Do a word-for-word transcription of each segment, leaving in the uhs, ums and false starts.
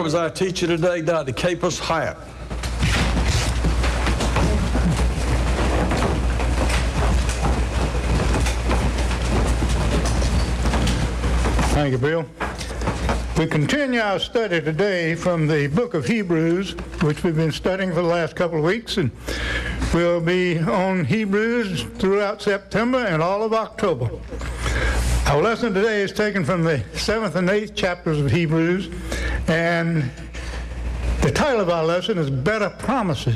welcome as our teacher today, Doctor Capus Hyatt. Thank you, Bill. We continue our study today from the book of Hebrews, which we've been studying for the last couple of weeks, and we'll be on Hebrews throughout September and all of October. Our lesson today is taken from the seventh and eighth chapters of Hebrews, and the title of our lesson is Better Promises.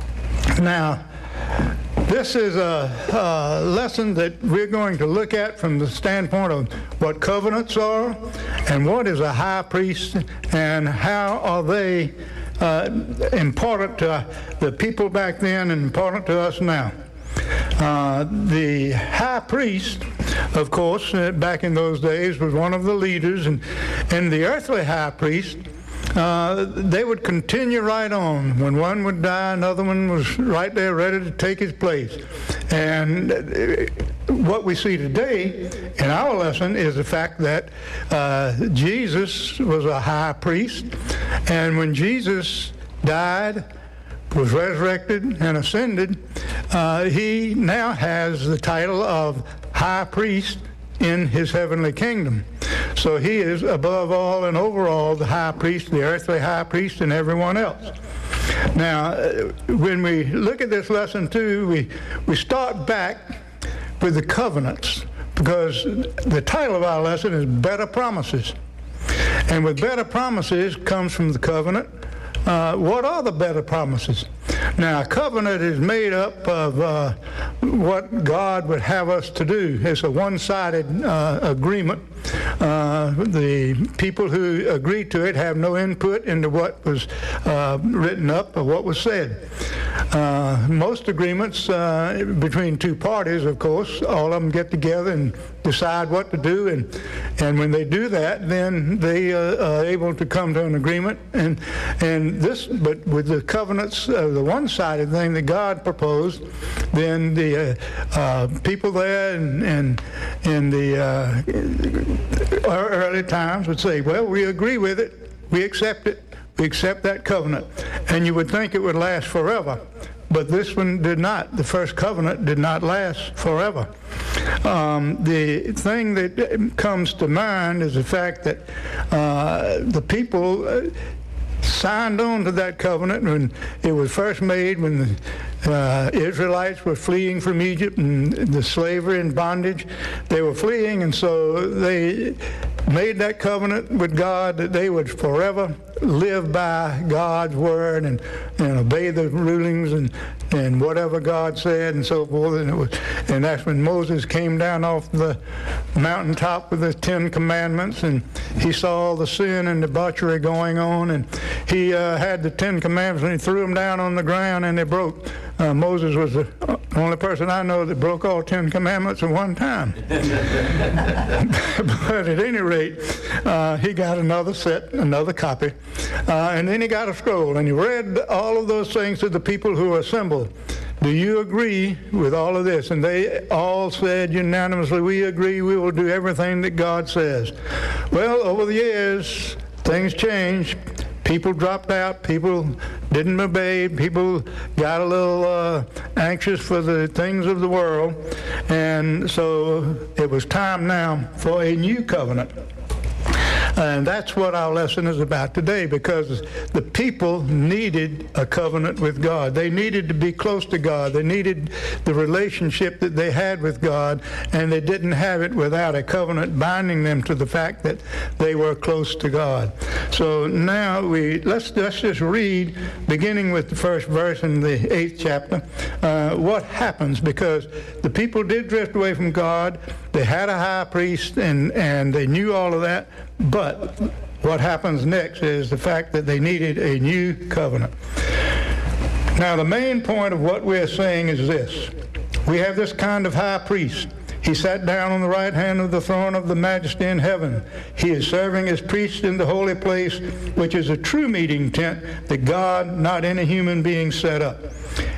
Now, this is a, a lesson that we're going to look at from the standpoint of what covenants are and what is a high priest and how are they uh, important to the people back then and important to us now. Uh, the high priest, of course, uh, back in those days was one of the leaders, and, and the earthly high priest, Uh, they would continue right on. When one would die, another one was right there ready to take his place. And uh, what we see today in our lesson is the fact that uh, Jesus was a high priest, and when Jesus died, was resurrected, and ascended, uh, he now has the title of high priest in his heavenly kingdom. So he is above all and over all the high priest, the earthly high priest, and everyone else. Now, when we look at this lesson too, we, we start back with the covenants, because the title of our lesson is Better Promises. And with better promises comes from the covenant. Uh, what are the better promises? Now, a covenant is made up of uh, what God would have us to do. It's a one-sided uh, agreement. Uh, the people who agree to it have no input into what was uh, written up or what was said. Uh, most agreements uh, between two parties, of course, all of them get together and decide what to do, and and when they do that, then they uh, are able to come to an agreement. And and this, but with the covenants, uh, the one-sided thing that God proposed, then the uh, uh, people there and and in the uh, early times would say, well, we agree with it, we accept it, we accept that covenant, and you would think it would last forever. But this one did not. The first covenant did not last forever. Um, the thing that comes to mind is the fact that uh, the people uh, signed on to that covenant when it was first made, when the uh, Israelites were fleeing from Egypt and the slavery and bondage. They were fleeing, and so they made that covenant with God that they would forever live by God's word and, and obey the rulings and, and whatever God said and so forth. And, it was, and that's when Moses came down off the mountaintop with the Ten Commandments, and he saw all the sin and debauchery going on, and he uh, had the Ten Commandments and he threw them down on the ground and they broke. Uh, Moses was the only person I know that broke all Ten Commandments at one time. But at any rate, uh, he got another set, another copy, uh, and then he got a scroll, and he read all of those things to the people who were assembled. Do you agree with all of this? And they all said unanimously, we agree, we will do everything that God says. Well, over the years, things changed. People dropped out, people didn't obey, people got a little uh, anxious for the things of the world, and so it was time now for a new covenant. And that's what our lesson is about today, because the people needed a covenant with God. They needed to be close to God. They needed the relationship that they had with God, and they didn't have it without a covenant binding them to the fact that they were close to God. So now we let's let's just read, beginning with the first verse in the eighth chapter, uh, what happens, because the people did drift away from God. They had a high priest, and and they knew all of that. But what happens next is the fact that they needed a new covenant. Now, the main point of what we're saying is this. We have this kind of high priest. He sat down on the right hand of the throne of the majesty in heaven. He is serving as priest in the holy place, which is a true meeting tent that God, not any human being, set up.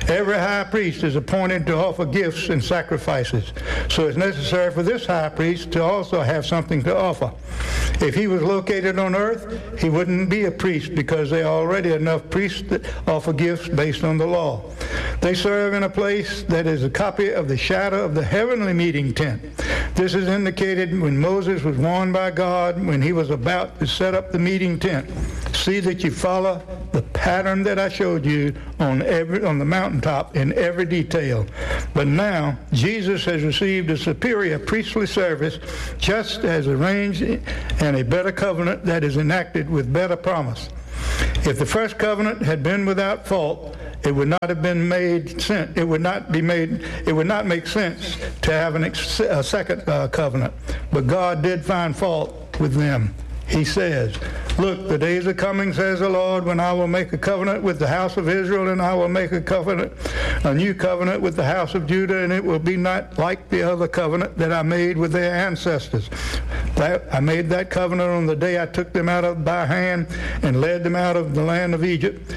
Every high priest is appointed to offer gifts and sacrifices. So it's necessary for this high priest to also have something to offer. If he was located on earth, he wouldn't be a priest because there are already enough priests that offer gifts based on the law. They serve in a place that is a copy of the shadow of the heavenly meeting tent. This is indicated when Moses was warned by God when he was about to set up the meeting tent. See that you follow the pattern that I showed you on every on the mountaintop in every detail. But now Jesus has received a superior priestly service, just as arranged, and a better covenant that is enacted with better promise. If the first covenant had been without fault, it would not have been made sense. It would not be made. It would not make sense to have an ex- a second uh, covenant. But God did find fault with them. He says, "Look, the days are coming, says the Lord, when I will make a covenant with the house of Israel, and I will make a covenant, a new covenant with the house of Judah, and it will be not like the other covenant that I made with their ancestors. That, I made that covenant on the day I took them out of by hand and led them out of the land of Egypt.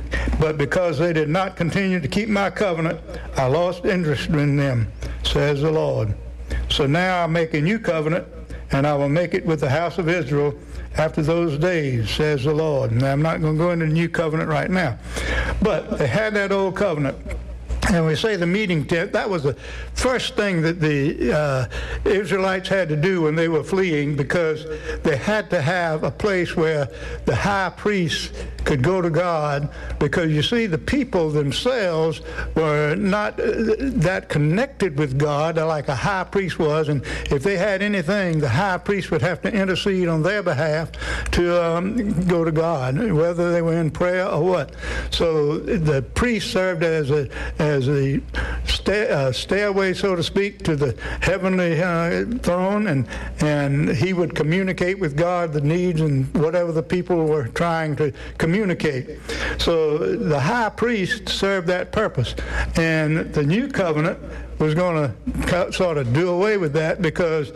But because they did not continue to keep my covenant, I lost interest in them, says the Lord. So now I make a new covenant, and I will make it with the house of Israel after those days, says the Lord." Now, I'm not going to go into the new covenant right now. But they had that old covenant. And we say the meeting tent, that was the first thing that the uh, Israelites had to do when they were fleeing, because they had to have a place where the high priest could go to God, because you see the people themselves were not uh, that connected with God like a high priest was, and if they had anything, the high priest would have to intercede on their behalf to um, go to God, whether they were in prayer or what. So the priest served as a as as a sta- uh, stairway, so to speak, to the heavenly uh, throne, and and he would communicate with God the needs and whatever the people were trying to communicate. So the high priest served that purpose, and the new covenant was going to sort of do away with that, because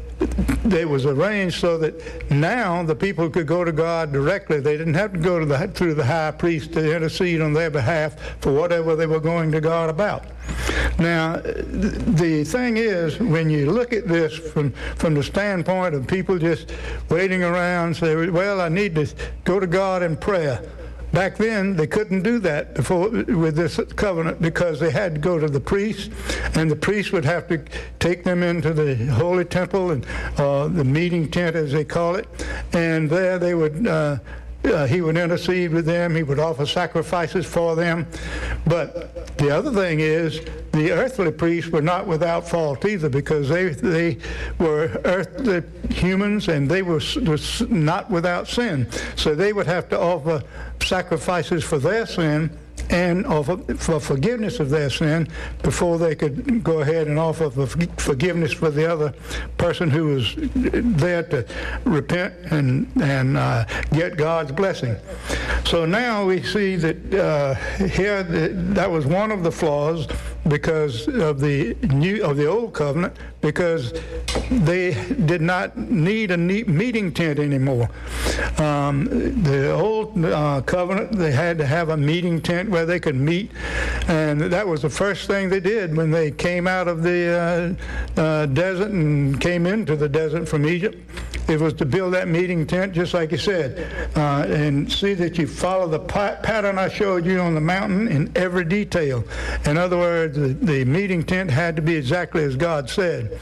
it was arranged so that now the people could go to God directly. They didn't have to go to the, through the high priest to intercede on their behalf for whatever they were going to God about. Now, the thing is, when you look at this from, from the standpoint of people just waiting around, say, well, I need to go to God in prayer. Back then, they couldn't do that before with this covenant, because they had to go to the priest, and the priest would have to take them into the holy temple, and uh, the meeting tent, as they call it, and there they would uh, Uh, he would intercede with them. He would offer sacrifices for them. But the other thing is, the earthly priests were not without fault either, because they they were earthly humans, and they were, were not without sin. So they would have to offer sacrifices for their sin and offer for forgiveness of their sin before they could go ahead and offer for forgiveness for the other person who was there to repent and and uh, get God's blessing. So now we see that uh, here the, that was one of the flaws, because of the new of the old covenant, because they did not need a meeting tent anymore. Um, the old uh, covenant, they had to have a meeting tent where they could meet, and that was the first thing they did when they came out of the uh, uh, desert and came into the desert from Egypt. It was to build that meeting tent, just like you said, uh, and see that you follow the pa- pattern I showed you on the mountain in every detail. In other words, the, the meeting tent had to be exactly as God said.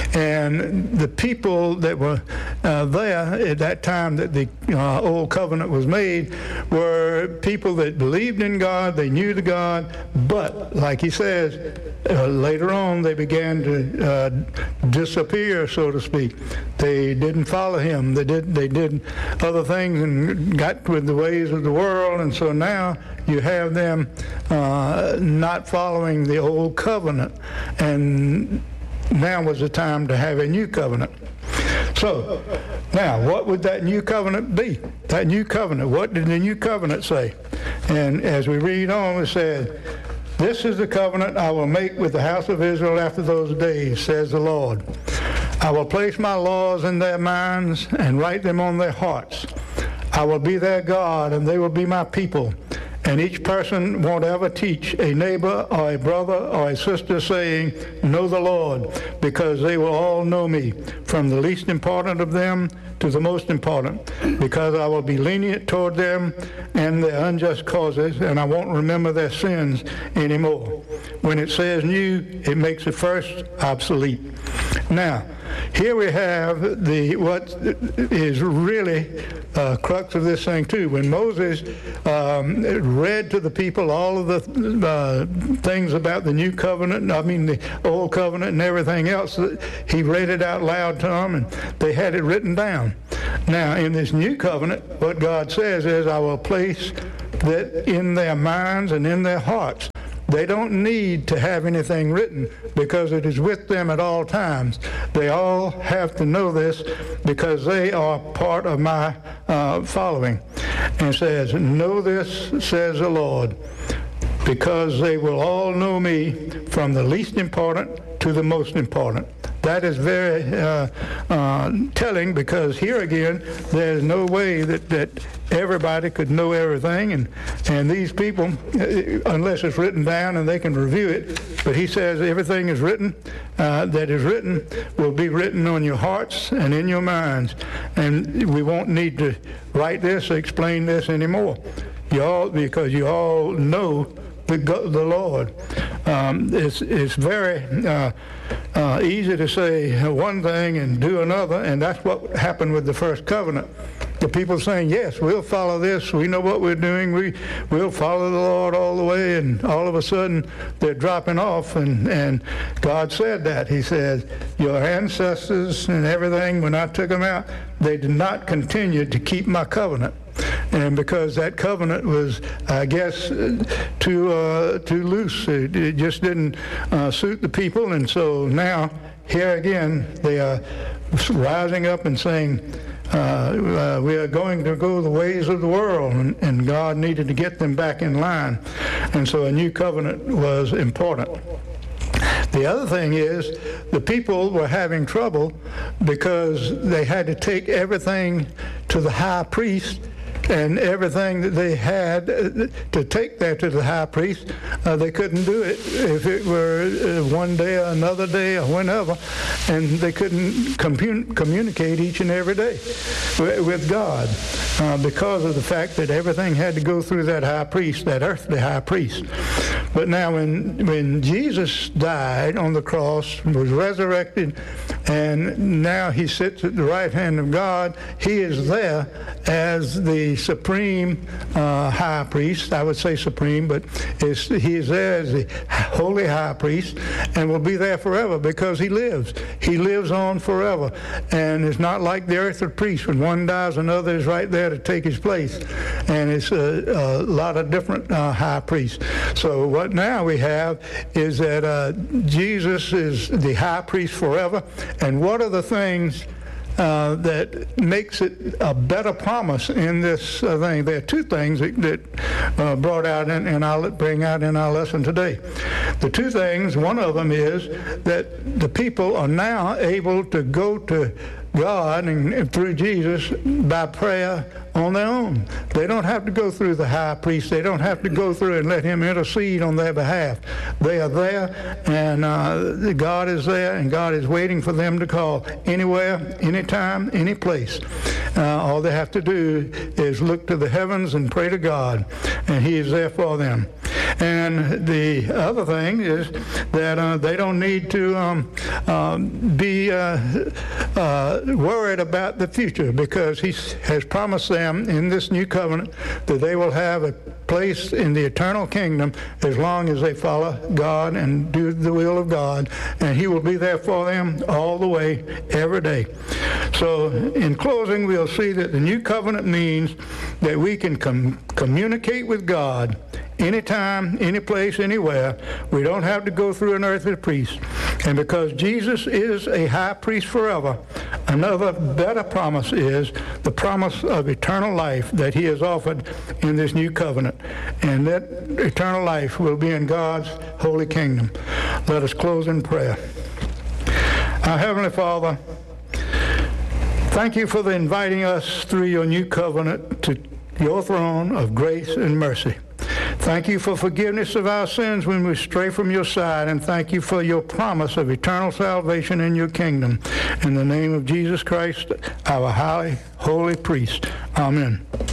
And the people that were uh, there at that time that the uh, old covenant was made were people that believed in God, they knew the God, but like he says, uh, later on they began to uh, disappear, so to speak. They didn't follow him. They did they did other things and got with the ways of the world, and so now you have them uh, not following the old covenant, and now was the time to have a new covenant. So now, what would that new covenant be? That new covenant, what did the new covenant say? And as we read on, it said, "This is the covenant I will make with the house of Israel after those days, says the Lord. I will place my laws in their minds and write them on their hearts. I will be their God, and they will be my people. And each person won't ever teach a neighbor or a brother or a sister saying, know the Lord, because they will all know me, from the least important of them to the most important, because I will be lenient toward them and their unjust causes, and I won't remember their sins anymore. When it says new, it makes the first obsolete. Now, here we have the what is really uh, crux of this thing too. When Moses um, read to the people all of the uh, things about the new covenant, I mean the old covenant and everything else, he read it out loud to them, and they had it written down. Now, in this new covenant, what God says is, I will place that in their minds and in their hearts. They don't need to have anything written because it is with them at all times. They all have to know this because they are part of my uh, following. And it says, know this, says the Lord, because they will all know me, from the least important to the most important. That is very uh, uh, telling, because here again, there's no way that, that everybody could know everything, and, and these people, unless it's written down and they can review it, but he says everything is written, uh, that is written will be written on your hearts and in your minds, and we won't need to write this or explain this anymore. You all, because you all know the, the Lord. Um, it's, it's very uh, uh, easy to say one thing and do another, and that's what happened with the first covenant. The people saying, yes, we'll follow this, we know what we're doing, we, we'll follow the Lord all the way, and all of a sudden they're dropping off, and, and God said that. He said, your ancestors and everything, when I took them out, they did not continue to keep my covenant. And because that covenant was, I guess, too uh, too loose, it, it just didn't uh, suit the people, and so now, here again, they are rising up and saying, uh, uh, we are going to go the ways of the world, and, and God needed to get them back in line. And so a new covenant was important. The other thing is, the people were having trouble because they had to take everything to the high priest, and everything that they had to take there to the high priest, uh, they couldn't do it if it were uh, one day or another day or whenever, and they couldn't commun- communicate each and every day with, with God uh, because of the fact that everything had to go through that high priest, that earthly high priest. But now when, when Jesus died on the cross, was resurrected, and now he sits at the right hand of God, he is there as the supreme uh, high priest. I would say supreme, but it's, he is there as the holy high priest, and will be there forever because he lives. He lives on forever, and it's not like the earthly priest. When one dies, another is right there to take his place, and it's a, a lot of different uh, high priests. So what now we have is that uh, Jesus is the high priest forever, and what are the things Uh, that makes it a better promise in this uh, thing? There are two things that, that uh, brought out, in, and I'll bring out in our lesson today. The two things, one of them is that the people are now able to go to God and, and through Jesus by prayer on their own. They don't have to go through the high priest. They don't have to go through and let him intercede on their behalf. They are there, and uh, God is there, and God is waiting for them to call anywhere, anytime, any place. Uh, all they have to do is look to the heavens and pray to God, and he is there for them. And the other thing is that uh, they don't need to um, uh, be uh, uh, worried about the future, because he has promised them in this new covenant that they will have a place in the eternal kingdom as long as they follow God and do the will of God, and he will be there for them all the way, every day. So in closing, we'll see that the new covenant means that we can com- communicate with God anytime, any place, anywhere. We don't have to go through an earthly priest. And because Jesus is a high priest forever, another better promise is the promise of eternal life that he has offered in this new covenant. And that eternal life will be in God's holy kingdom. Let us close in prayer. Our Heavenly Father, thank you for the inviting us through your new covenant to your throne of grace and mercy. Thank you for forgiveness of our sins when we stray from your side, and thank you for your promise of eternal salvation in your kingdom. In the name of Jesus Christ, our high holy priest. Amen.